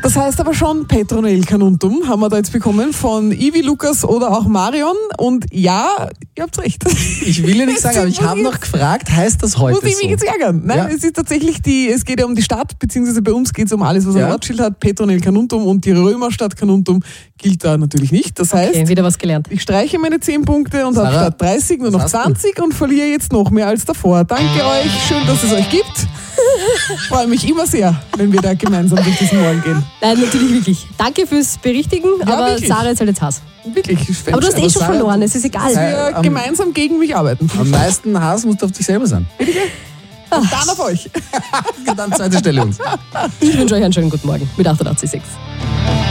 Das heißt aber schon Petronell Canuntum haben wir da jetzt bekommen von Ivi, Lukas oder auch Marion. Und ja, ihr habt recht. Ich will ja nicht sagen, aber ich habe noch gefragt, heißt das heute muss ich mich jetzt ärgern? Nein, es ist tatsächlich es geht ja um die Stadt, beziehungsweise bei uns geht es um alles, was ein Ortsschild hat. Petronell Canuntum und die Römerstadt Canuntum gilt da natürlich nicht. Das heißt, wieder was gelernt. Ich streiche meine 10 Punkte und habe statt 30 nur noch 20 und verliere jetzt noch mehr als davor. Danke euch, schön, dass es euch gibt. Freue mich immer sehr, wenn wir da gemeinsam durch diesen Morgen gehen. Nein, natürlich wirklich. Danke fürs Berichtigen, aber wirklich. Sarah ist halt jetzt Hass. Wirklich. Aber du hast schon verloren, es ist egal. Dass wir gemeinsam gegen mich arbeiten. Am meisten Hass musst du auf dich selber sein. Und dann auf euch. Dann zweite Stelle uns. Ich wünsche euch einen schönen guten Morgen mit 88,6.